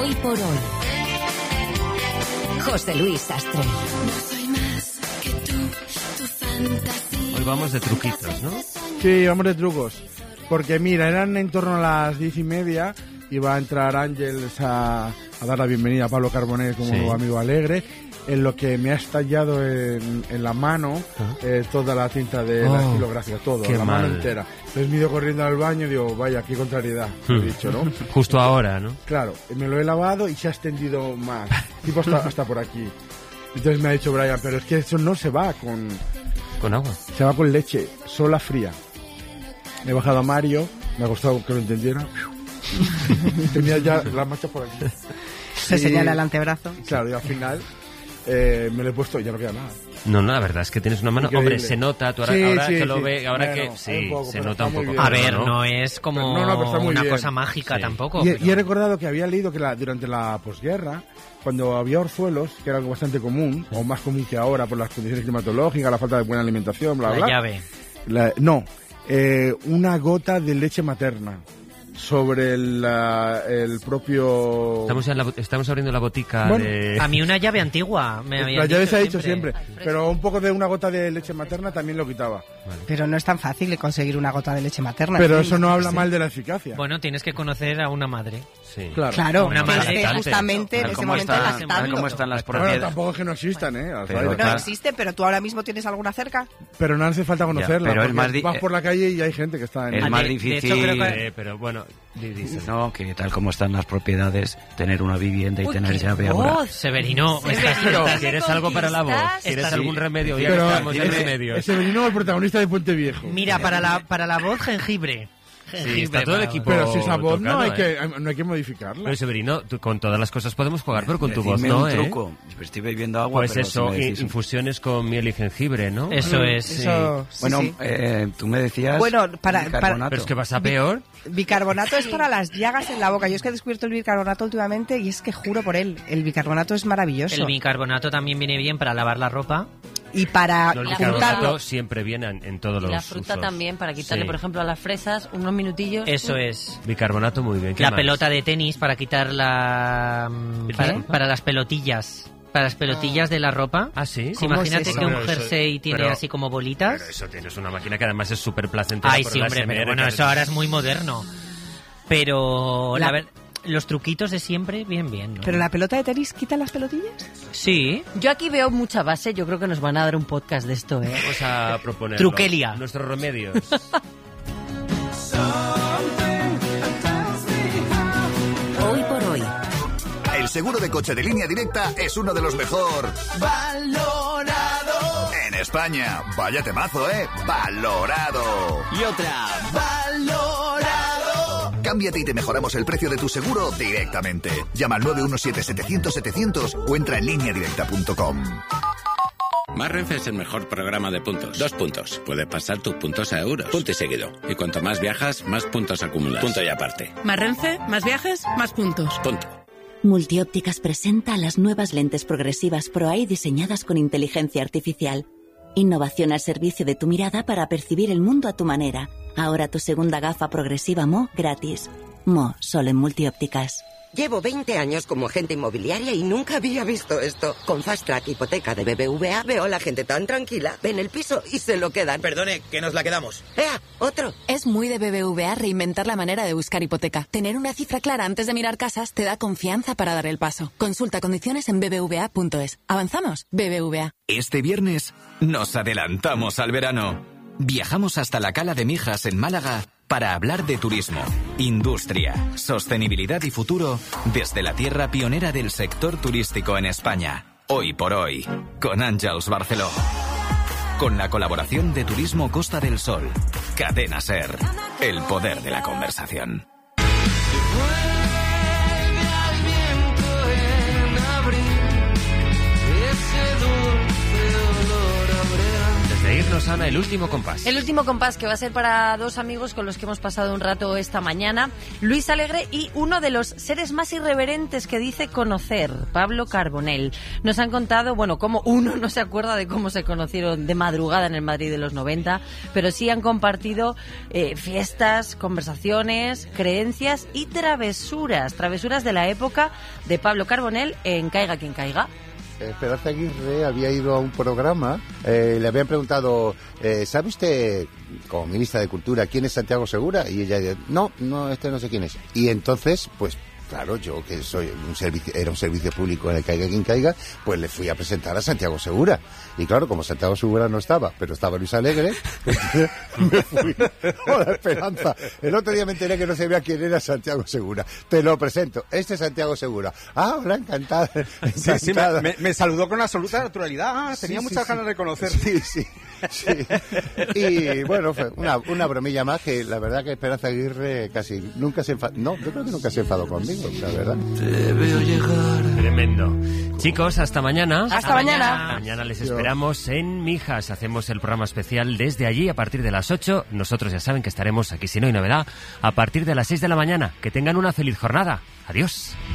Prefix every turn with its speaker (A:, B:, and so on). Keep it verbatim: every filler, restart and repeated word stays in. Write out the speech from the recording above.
A: Hoy por hoy. José Luis Sastre.
B: Hoy vamos de truquitos, ¿no?
C: Sí, vamos de trucos. Porque mira, eran en torno a las diez y media. Iba a entrar Ángeles a, a dar la bienvenida a Pablo Carbonell como
B: Sí.
C: amigo alegre. En lo que me ha estallado en, en la mano eh, toda la tinta de
B: Oh,
C: la estilográfica, todo,
B: qué
C: la
B: mal.
C: mano entera. Entonces me he ido corriendo al baño y digo, vaya, qué contrariedad, he dicho, ¿no?
B: Justo ahora, ¿no?
C: Claro, me lo he lavado y se ha extendido más, tipo hasta, hasta por aquí. Entonces me ha dicho Brian, pero es que eso no se va con...
B: Con agua.
C: Se va con leche, sola fría. He bajado a Mario, me ha costado que lo entendiera. Tenía ya las manchas por aquí.
D: Se
C: Y-
D: señala el antebrazo.
C: Claro, y al final eh, me lo he puesto y ya no queda nada.
B: No, no, la verdad es que tienes una mano...
C: Increíble.
B: Hombre, se nota, tú ahora,
C: Sí,
B: ahora
C: sí,
B: que lo
C: sí.
B: ve, ahora
C: Bueno,
B: que...
C: hay
B: Sí,
C: un poco,
B: se
C: pero
B: nota
C: está
B: un
C: muy
B: poco.
C: bien.
E: A
B: pero
E: ver,
B: no.
E: no es como
C: No, no, pero está muy
E: una
C: bien.
E: cosa mágica
B: Sí.
E: tampoco.
C: Y,
E: pero-
C: y he recordado que había leído que la, durante la posguerra, cuando había orzuelos, que era algo bastante común, o más común que ahora por las condiciones climatológicas, la falta de buena alimentación, bla,
E: la
C: bla.
E: llave.
C: La- no, eh, una gota de leche materna sobre el, la- el propio...
B: Estamos, en la, estamos abriendo la botica
C: Bueno,
B: de...
E: A mí una llave antigua me habían
C: La llave
E: dicho
C: se ha dicho siempre, pero un poco de una gota de leche materna también lo quitaba.
D: Pero no es tan fácil de conseguir una gota de leche materna.
C: Pero
D: Sí,
C: eso no habla
D: sí.
C: mal de la eficacia.
E: Bueno, tienes que conocer a una madre.
B: Sí.
C: Claro.
D: Claro,
E: Una
D: que
E: madre
D: esté
B: lactante.
D: justamente en
F: Tal
D: ese
F: como
D: momento
F: están-
D: lactando.
F: tal como están las
C: Bueno,
F: propiedades.
C: tampoco es que no existan, ¿eh? Al
F: Pero
C: revés.
D: No
F: Claro.
D: existe, pero tú ahora mismo tienes alguna cerca.
C: Pero no hace falta conocerla.
F: pero es
C: porque
F: más di-
C: vas por la calle y hay gente que está en...
F: Es
E: Ah,
F: más
E: de- de
F: difícil,
E: hecho, creo que-
B: Eh, pero bueno, di- di- di-
F: no, que tal como están las propiedades, tener una vivienda y
A: Uy,
F: tener
A: qué
F: llave
A: voz.
F: ahora.
E: Severino,
A: Severino.
E: estás-
B: ¿Quieres algo para la voz? ¿Quieres
E: Estás-
B: algún remedio? Ya
C: Pero
B: que estamos en
C: ese,
B: remedios.
C: ese Severino, el protagonista de Puente Viejo.
E: mira, para la, para la voz, jengibre.
B: Sí,
E: Jengibre
B: está todo el
E: para-
B: equipo.
C: Pero si esa voz no
B: tocado,
C: hay,
B: ¿eh?
C: que, no hay que modificarla.
B: Pero Severino, tú- con todas las cosas podemos jugar, pero con tu voz
F: Decidme
B: no,
F: un
B: ¿eh?
F: truco. Estoy bebiendo agua,
B: Pues
F: pero
B: eso,
F: si me decís un-
B: infusiones con miel y jengibre, ¿no?
E: Eso es.
B: Sí.
D: Eso, sí,
F: Bueno,
D: sí.
F: eh, tú me decías...
D: Bueno, para-
F: bicarbonato.
B: Pero es que vas a peor.
D: Bicarbonato es para las llagas en la boca. Yo es que he descubierto el bicarbonato últimamente y es que juro por él, el bicarbonato es maravilloso.
E: El bicarbonato también viene bien para lavar la ropa.
D: Y para
B: No, el
A: la
D: juntarlo.
B: bicarbonato siempre viene en, en todos
A: Y
B: los
A: la fruta
B: usos.
A: también, para quitarle,
B: Sí.
A: por ejemplo, a las fresas unos minutillos.
E: Eso es.
B: Bicarbonato muy bien. ¿Qué
E: La
B: más?
E: pelota de tenis para quitar la... mm,
B: ¿Qué?
E: Para, para las pelotillas. Para las pelotillas de la ropa.
B: ¿Ah, sí?
E: Sí,
D: ¿Cómo es
E: imagínate
D: eso?
E: que un
B: Pero eso-
E: jersey tiene
B: pero-
E: así como bolitas.
B: Pero eso tienes una máquina que además es súper placentera.
E: Ay,
B: por
E: sí,
B: el
E: hombre,
B: A S M R,
E: pero bueno,
B: que
E: eso ahora es muy moderno. Pero, la
D: La-
E: ver- los truquitos de siempre, bien, bien, ¿no?
D: Pero la pelota de tenis quita las pelotillas.
E: Sí.
A: Yo aquí veo mucha base, yo creo que nos van a dar un podcast de esto, ¿eh?
B: Vamos a proponer
E: Truquelia.
B: nuestros remedios.
A: Hoy por hoy.
G: El seguro de coche de Línea Directa es uno de los mejor valorado en España. Vaya temazo, ¿eh? Valorado.
H: Y otra.
G: Valorado. Cámbiate y te mejoramos el precio de tu seguro directamente. Llama al nueve uno siete setecientos setecientos o entra en línea directa punto com.
H: Más Renfe es el mejor programa de puntos. Dos puntos. Puedes pasar tus puntos a euros. Punto y seguido. Y cuanto más viajas, más puntos acumulas. Punto y aparte.
I: Más Renfe, más viajes, más puntos.
H: Punto.
J: Multiópticas presenta las nuevas lentes progresivas ProEye diseñadas con inteligencia artificial. Innovación al servicio de tu mirada para percibir el mundo a tu manera. Ahora tu segunda gafa progresiva Mo gratis. Mo, solo en Multiópticas.
K: Llevo veinte años como agente inmobiliaria y nunca había visto esto. Con Fast Track Hipoteca de B B V A veo a la gente tan tranquila. Ven el piso y se lo quedan.
L: Perdone, que nos la quedamos.
K: ¡Ea! ¡Otro!
M: Es muy de B B V A reinventar la manera de buscar hipoteca. Tener una cifra clara antes de mirar casas te da confianza para dar el paso. Consulta condiciones en b b v a punto es. ¿Avanzamos? B B V A.
N: Este viernes nos adelantamos al verano. Viajamos hasta la Cala de Mijas en Málaga para hablar de turismo, industria, sostenibilidad y futuro desde la tierra pionera del sector turístico en España. Hoy por hoy, con Àngels Barceló. Con la colaboración de Turismo Costa del Sol. Cadena SER. El poder de la conversación.
B: tenemos, Ana, el último compás.
A: El último compás, que va a ser para dos amigos con los que hemos pasado un rato esta mañana, Luis Alegre y uno de los seres más irreverentes que dice conocer, Pablo Carbonell. Nos han contado, bueno, cómo uno no se acuerda de cómo se conocieron de madrugada en el Madrid de los noventa, pero sí han compartido eh, fiestas, conversaciones, creencias y travesuras, travesuras de la época de Pablo Carbonell en Caiga quien caiga.
L: Esperanza Aguirre había ido a un programa, eh, le habían preguntado, eh, ¿sabe usted, como ministra de Cultura, quién es Santiago Segura? Y ella dijo, no, no, este no sé quién es. Y entonces, pues, claro, yo que soy un servicio, era un servicio público en el Caiga quien caiga, pues le fui a presentar a Santiago Segura. Y claro, como Santiago Segura no estaba, pero estaba Luis Alegre, me fui. Hola, Esperanza. El otro día me enteré que no sabía quién era Santiago Segura. Te lo presento. Este es Santiago Segura. Ah, hola, encantada.
O: Sí, sí, me, me, me saludó con absoluta naturalidad. Ah, tenía sí, muchas sí, ganas sí. de conocer.
L: Sí, sí. Sí. Y bueno, fue una, una bromilla más que la verdad que Esperanza Aguirre casi nunca se enfadó. No, yo creo que nunca se enfadó conmigo, la verdad.
B: Te veo llegar. Tremendo. Chicos, hasta mañana.
A: Hasta, hasta mañana.
B: mañana. Mañana les esperamos en Mijas. Hacemos el programa especial desde allí a partir de las ocho. Nosotros ya saben que estaremos aquí, si no hay novedad, a partir de las seis de la mañana. Que tengan una feliz jornada. Adiós.